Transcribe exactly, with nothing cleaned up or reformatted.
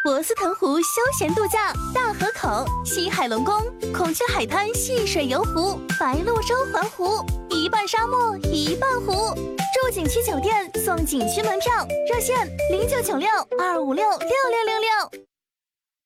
博斯腾湖休闲度假，大河口、西海龙宫、孔雀海滩戏水游湖、白鹭洲环湖，一半沙漠一半湖。住景区酒店送景区门票，热线零九九六二五六六六六六。